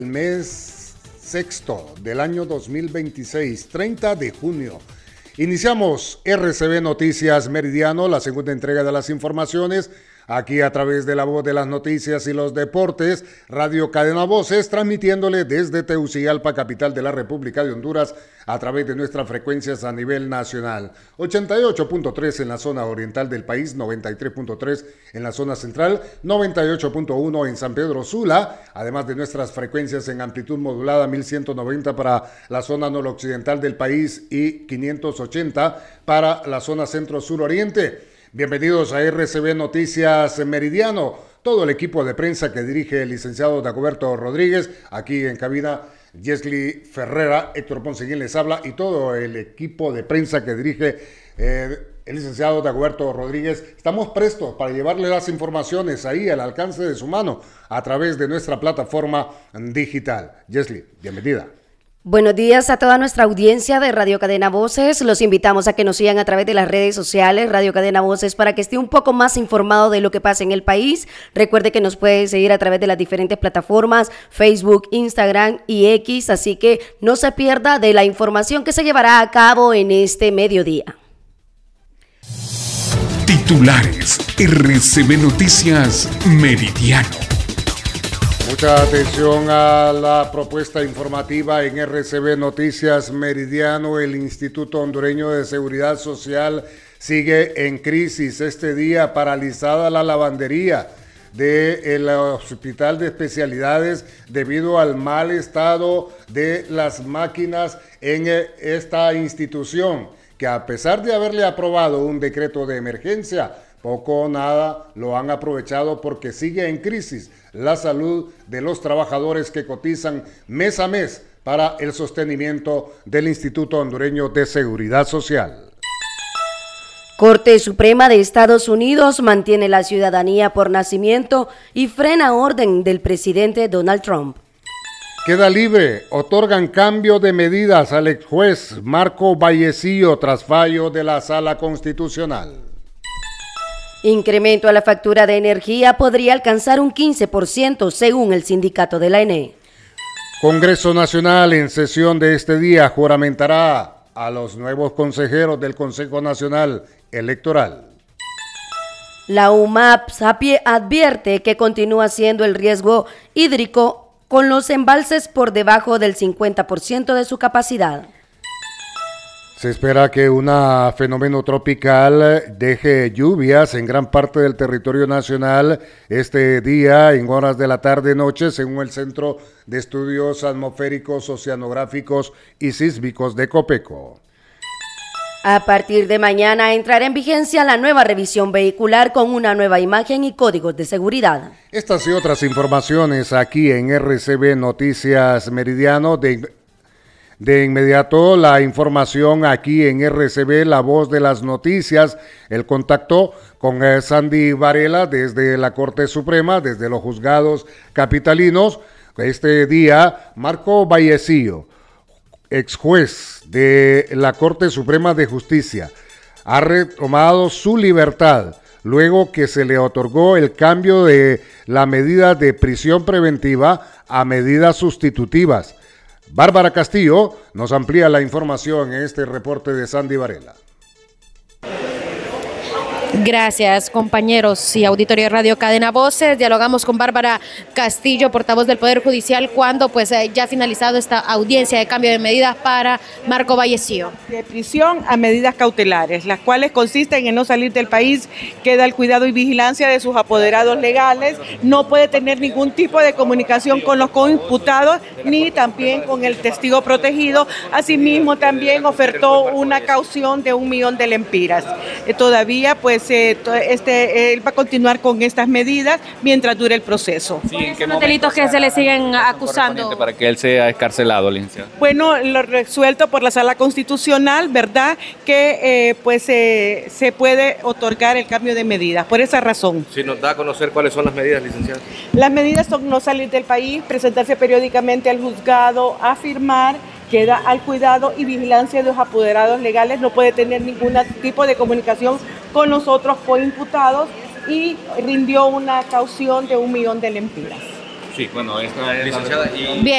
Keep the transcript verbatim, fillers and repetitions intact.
El mes sexto del año dos mil veintiséis, treinta de junio. Iniciamos R C B Noticias Meridiano, la segunda entrega de las informaciones, aquí a través de la voz de las noticias y los deportes, Radio Cadena Voces, transmitiéndole desde Tegucigalpa, capital de la República de Honduras, a través de nuestras frecuencias a nivel nacional. ochenta y ocho punto tres en la zona oriental del país, noventa y tres punto tres en la zona central, noventa y ocho punto uno en San Pedro Sula, además de nuestras frecuencias en amplitud modulada mil ciento noventa para la zona noroccidental del país y quinientos ochenta para la zona centro-sur-oriente. Bienvenidos a R C B Noticias Meridiano, todo el equipo de prensa que dirige el licenciado Dagoberto Rodríguez, aquí en cabina Yesli Ferrera, Héctor Ponce quien les habla, y todo el equipo de prensa que dirige eh, el licenciado Dagoberto Rodríguez. Estamos prestos para llevarle las informaciones ahí al alcance de su mano a través de nuestra plataforma digital. Yesli, bienvenida. Buenos días a toda nuestra audiencia de Radio Cadena Voces. Los invitamos a que nos sigan a través de las redes sociales Radio Cadena Voces para que esté un poco más informado de lo que pasa en el país. Recuerde que nos puede seguir a través de las diferentes plataformas, Facebook, Instagram y X, así que no se pierda de la información que se llevará a cabo en este mediodía. Titulares R C B Noticias Meridiano. Mucha atención a la propuesta informativa en R C B Noticias Meridiano. El Instituto Hondureño de Seguridad Social sigue en crisis. Este día paralizada la lavandería del Hospital de Especialidades debido al mal estado de las máquinas en esta institución, que a pesar de haberle aprobado un decreto de emergencia, poco o nada lo han aprovechado porque sigue en crisis la salud de los trabajadores que cotizan mes a mes para el sostenimiento del Instituto Hondureño de Seguridad Social. Corte Suprema de Estados Unidos mantiene la ciudadanía por nacimiento y frena orden del presidente Donald Trump. Queda libre, otorgan cambio de medidas al ex juez Marco Vallecillo tras fallo de la Sala Constitucional. Incremento a la factura de energía podría alcanzar un quince por ciento según el sindicato de la E N E. Congreso Nacional en sesión de este día juramentará a los nuevos consejeros del Consejo Nacional Electoral. La U M A P advierte que continúa siendo el riesgo hídrico con los embalses por debajo del cincuenta por ciento de su capacidad. Se espera que un fenómeno tropical deje lluvias en gran parte del territorio nacional este día en horas de la tarde-noche, según el Centro de Estudios Atmosféricos, Oceanográficos y Sísmicos de Copeco. A partir de mañana entrará en vigencia la nueva revisión vehicular con una nueva imagen y códigos de seguridad. Estas y otras informaciones aquí en R C B Noticias Meridiano. De De inmediato, la información aquí en R C B, la voz de las noticias, el contacto con eh, Sandy Varela desde la Corte Suprema, desde los juzgados capitalinos. Este día, Marco Vallecillo, ex juez de la Corte Suprema de Justicia, ha retomado su libertad luego que se le otorgó el cambio de la medida de prisión preventiva a medidas sustitutivas. Bárbara Castillo nos amplía la información en este reporte de Sandy Varela. Gracias, compañeros y auditorio de Radio Cadena Voces. Dialogamos con Bárbara Castillo, portavoz del Poder Judicial, cuando pues eh, ya ha finalizado esta audiencia de cambio de medidas para Marco Vallecillo. De prisión a medidas cautelares, las cuales consisten en no salir del país, queda el cuidado y vigilancia de sus apoderados legales, no puede tener ningún tipo de comunicación con los coimputados ni también con el testigo protegido. Asimismo, también ofertó una caución de un millón de lempiras. Eh, todavía, pues, Este, él va a continuar con estas medidas mientras dure el proceso. Sí, ¿en qué los delitos que se le siguen acusando? Para que él sea escarcelado, licenciado. Bueno, lo resuelto por la Sala Constitucional, ¿verdad? Que eh, pues eh, se puede otorgar el cambio de medidas, por esa razón. Si nos da a conocer cuáles son las medidas, licenciado. Las medidas son no salir del país, presentarse periódicamente al juzgado, afirmar, queda al cuidado y vigilancia de los apoderados legales, no puede tener ningún tipo de comunicación con los otros coimputados y rindió una caución de un millón de lempiras. Sí, bueno, esta es licenciada. Y... Bien.